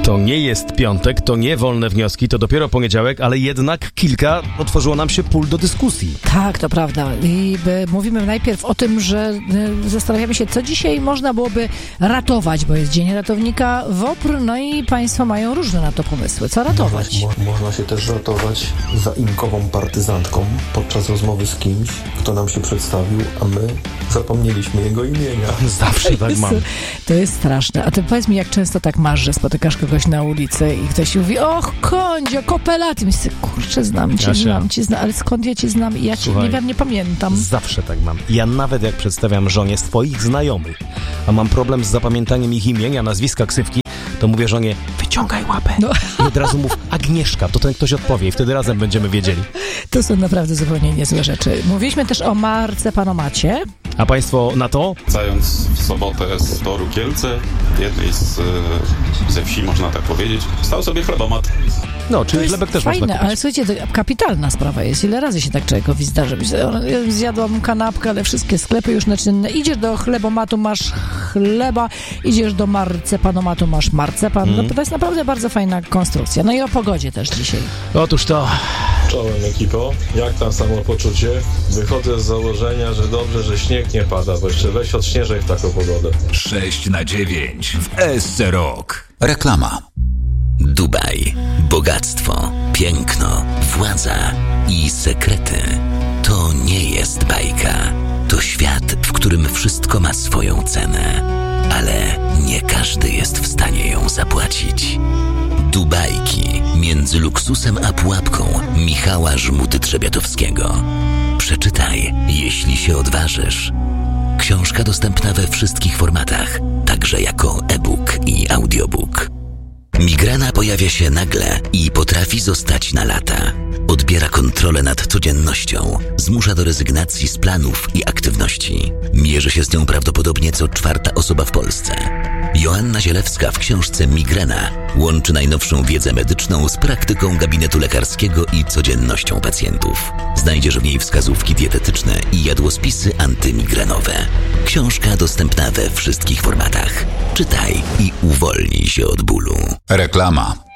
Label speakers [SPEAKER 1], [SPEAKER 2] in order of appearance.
[SPEAKER 1] To nie jest piątek, to nie wolne wnioski, to dopiero poniedziałek, ale jednak kilka otworzyło nam się pól do dyskusji.
[SPEAKER 2] Tak, to prawda. I mówimy najpierw o tym, że zastanawiamy się, co dzisiaj można byłoby ratować, bo jest Dzień Ratownika WOPR, no i państwo mają różne na to pomysły. Co ratować?
[SPEAKER 3] Można się też ratować zainkową partyzantką podczas rozmowy z kimś, kto nam się przedstawił, a my zapomnieliśmy jego imienia.
[SPEAKER 1] Zawsze tak mam.
[SPEAKER 2] To jest straszne. A ty powiedz mi, jak często tak masz, że spotykasz kogoś na ulicy i ktoś ci mówi: och, Kondzio, Kopelaty. Myślę, kurczę, znam cię, ale skąd ja cię znam? I ja cię nie pamiętam.
[SPEAKER 1] Zawsze tak mam. Ja nawet jak przedstawiam żonie swoich znajomych, a mam problem z zapamiętaniem ich imienia, nazwiska, ksywki, to mówię żonie: wyciągaj łapę. No. I od razu mów Agnieszka, to ten ktoś odpowie i wtedy razem będziemy wiedzieli.
[SPEAKER 2] To są naprawdę zupełnie niezłe rzeczy. Mówiliśmy też o marcepanomacie.
[SPEAKER 1] A państwo na to?
[SPEAKER 4] Wracając w sobotę z toru Kielce, jednej ze wsi, można tak powiedzieć, stał sobie chlebomat.
[SPEAKER 1] No, czyli chlebek też
[SPEAKER 2] fajne,
[SPEAKER 1] można kupić.
[SPEAKER 2] Ale słuchajcie, to kapitalna sprawa jest. Ile razy się tak człowiekowi zdarzy? Zjadłam kanapkę, ale wszystkie sklepy już naczynne. Idziesz do chlebomatu, masz chleba, idziesz do marcepanomatu, masz marcepan. No, to jest naprawdę bardzo fajna konstrukcja. No i o pogodzie też dzisiaj.
[SPEAKER 1] Otóż to...
[SPEAKER 5] Czołem ekipo, jak tam samopoczucie? Wychodzę z założenia, że dobrze, że śnieg nie pada, bo jeszcze weź odśnieżaj w taką pogodę.
[SPEAKER 6] 6/9 w SC Rock.
[SPEAKER 7] Reklama. Dubaj, bogactwo, piękno, władza i sekrety. To nie jest bajka. To świat, w którym wszystko ma swoją cenę. Ale nie każdy jest w stanie ją zapłacić. Dubajki między luksusem a pułapką Michała Żmudy-Trzebiatowskiego. Przeczytaj, jeśli się odważysz. Książka dostępna we wszystkich formatach, także jako e-book i audiobook. Migrena pojawia się nagle i potrafi zostać na lata. Odbiera kontrolę nad codziennością, zmusza do rezygnacji z planów i aktywności. Mierzy się z nią prawdopodobnie co 4. osoba w Polsce. Joanna Zielewska w książce Migrena łączy najnowszą wiedzę medyczną z praktyką gabinetu lekarskiego i codziennością pacjentów. Znajdziesz w niej wskazówki dietetyczne i jadłospisy antymigrenowe. Książka dostępna we wszystkich formatach. Czytaj i uwolnij się od bólu. Reklama.